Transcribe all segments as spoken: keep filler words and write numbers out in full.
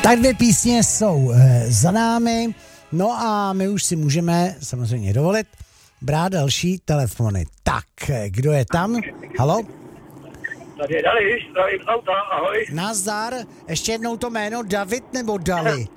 Tak dvě písně jsou e, za námi, no a my už si můžeme samozřejmě dovolit brát další telefony. Tak, kdo je tam? Halo? Tady je Dališ, zdravím z auta, ahoj. Nazdar, ještě jednou to jméno, David nebo Dali? Uh,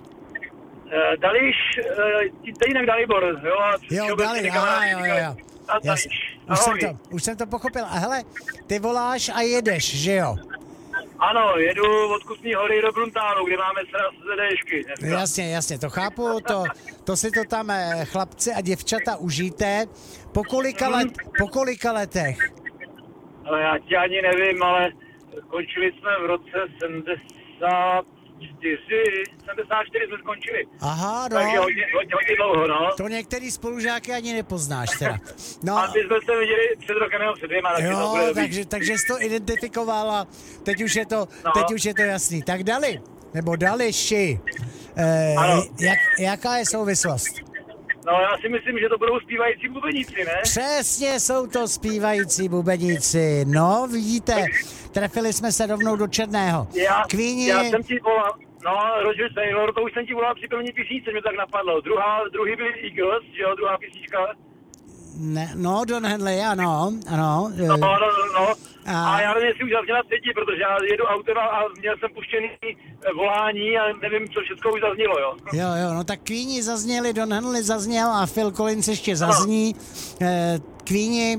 Dališ, uh, to jinak Dalibor, jo? Jo, Dali, aha, jo, jo, jo. Jasně. Už jsem, to, už jsem to pochopil. A hele, ty voláš a jedeš, že jo? Ano, jedu od Kutní Hory do Bruntálu, kde máme sraz ZDčky. Dneska. Jasně, jasně, to chápu, to, to si to tam chlapci a děvčata užijte. Po kolika, let, po kolika letech? Ale já ti ani nevím, ale končili jsme v roce sedmdesát čtyři, sedmdesát čtyři jsme skončili. Aha, no. Takže hodně, hodně, hodně dlouho, no. To některý spolužáky ani nepoznáš teda. No. A my jsme se viděli před rokem nebo před dvěma. Jo, to bude takže, takže jsi to identifikoval a teď už je to, no. teď už je to jasný. Tak Dali, nebo Dališi, eh, jak, jaká je souvislost? No já si myslím, že to budou zpívající bubeníci, ne? Přesně, jsou to zpívající bubeníci. No, vidíte, trefili jsme se rovnou do černého. Já, Queeni... já jsem ti volal, no, Roger Taylor, to už jsem ti volal při první písničce, mě tak napadlo. Druhá, druhý byl Eagles, že jo, druhá písnička. Ne, no, Don Henley, ano, ano. No, no, no, no. A, a já nevím, jestli už zazněla třetí, protože já jedu autem a měl jsem puštěný volání a nevím, co všechno už zaznělo, jo. Jo, jo, no tak Queeni zazněli, Don Henley zazněl a Phil Collins ještě zazní. No. Eh, Queeni,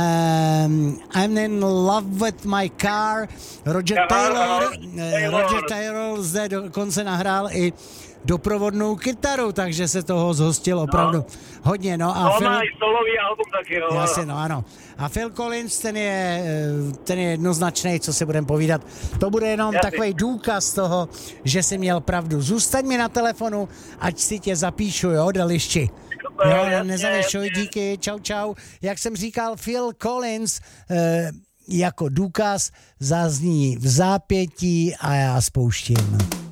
um, I'm in love with my car. Roger Taylor, eh, Roger Taylor zde dokonce nahrál i doprovodnou kytaru, takže se toho zhostil opravdu no. hodně, no. A no, Phil... má i solový album taky, no. Jasně, no, ano. A Phil Collins, ten je, ten je jednoznačný, co si budeme povídat. To bude jenom Jasně. takovej důkaz toho, že jsi měl pravdu. Zůstaň mi na telefonu, ať si tě zapíšu, jo, Dališči. Jo, nezavešuj, díky, čau, čau. Jak jsem říkal, Phil Collins eh, jako důkaz zazní v zápětí a já spouštím.